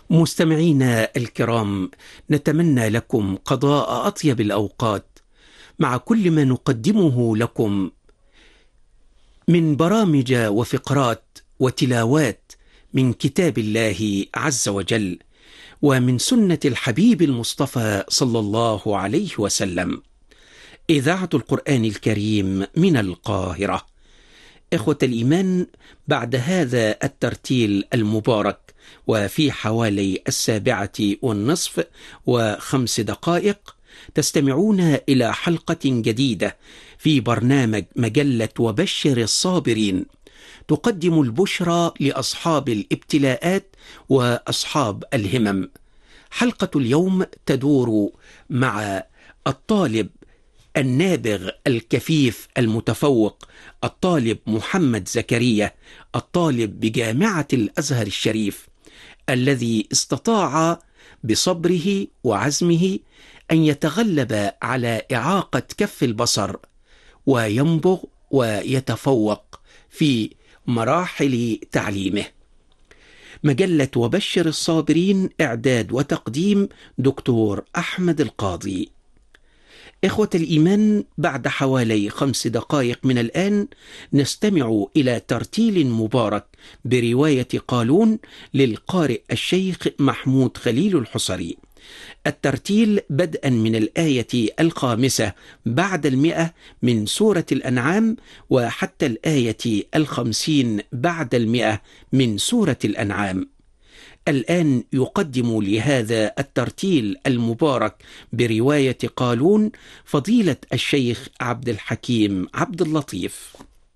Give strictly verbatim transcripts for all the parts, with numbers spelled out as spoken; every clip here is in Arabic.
مستمعينا الكرام، نتمنى لكم قضاء أطيب الأوقات مع كل ما نقدمه لكم من برامج وفقرات وتلاوات من كتاب الله عز وجل ومن سنة الحبيب المصطفى صلى الله عليه وسلم. إذاعة القرآن الكريم من القاهرة. إخوة الإيمان، بعد هذا الترتيل المبارك وفي حوالي السابعة والنصف وخمس دقائق تستمعون إلى حلقة جديدة في برنامج مجلة وبشر الصابرين، تقدم البشرى لأصحاب الابتلاءات وأصحاب الهمم. حلقة اليوم تدور مع الطالب النابغ الكفيف المتفوق، الطالب محمد زكريا، الطالب بجامعة الأزهر الشريف، الذي استطاع بصبره وعزمه أن يتغلب على إعاقة كف البصر وينبغ ويتفوق في مراحل تعليمه. مجلة وبشر الصابرين، إعداد وتقديم دكتور أحمد القاضي. إخوة الإيمان، بعد حوالي خمس دقائق من الآن نستمع إلى ترتيل مبارك برواية قالون للقارئ الشيخ محمود خليل الحصري. الترتيل بدءا من الآية الخامسة بعد المئة من سورة الأنعام وحتى الآية الخمسين بعد المئة من سورة الأنعام. الآن يقدم لهذا الترتيل المبارك برواية قالون فضيلة الشيخ عبد الحكيم عبد اللطيف.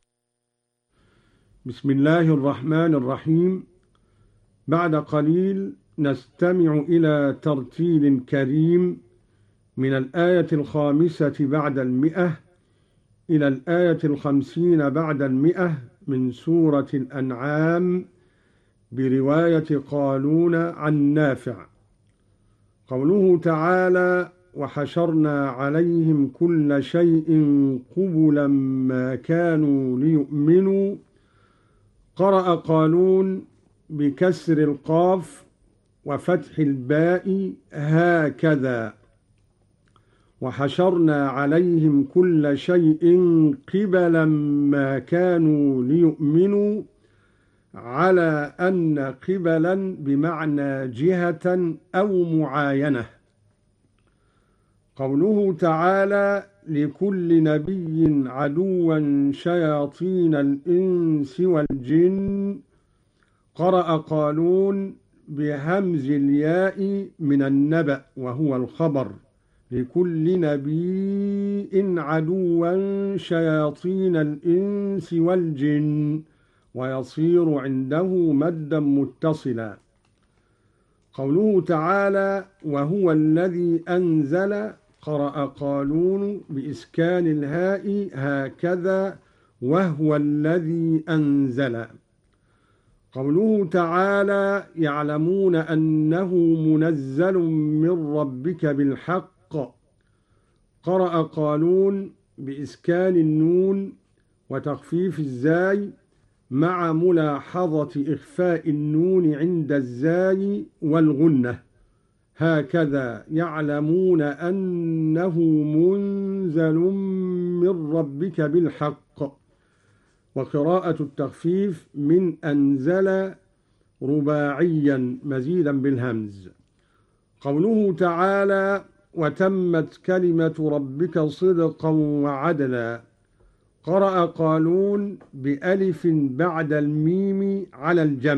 بسم الله الرحمن الرحيم. بعد قليل نستمع إلى ترتيل كريم من الآية الخامسة بعد المئة إلى الآية الخمسين بعد المئة من سورة الأنعام برواية قالون عن نافع. قوله تعالى: وحشرنا عليهم كل شيء قبلا ما كانوا ليؤمنوا. قرأ قالون بكسر القاف وفتح الباء هكذا: وحشرنا عليهم كل شيء قبلا ما كانوا ليؤمنوا، على أن قبلا بمعنى جهة أو معاينة. قوله تعالى: لكل نبي عدوا شياطين الإنس والجن. قرأ قالون بهمز الياء من النبأ وهو الخبر: لكل نبي عدوا شياطين الإنس والجن، ويصير عنده مدا متصلا. قوله تعالى: وهو الذي أنزل. قرأ قالون بإسكان الهاء هكذا: وهو الذي أنزل. قوله تعالى: يعلمون أنه منزل من ربك بالحق. قرأ قالون بإسكان النون وتخفيف الزاي مع ملاحظة إخفاء النون عند الزاي والغنة، هكذا: يعلمون أنه منزل من ربك بالحق. وقراءة التخفيف من أنزل رباعيا مزيدا بالهمز. قوله تعالى: وتمت كلمة ربك صدقا وعدلا. قرأ قالون بألف بعد الميم على الجمع.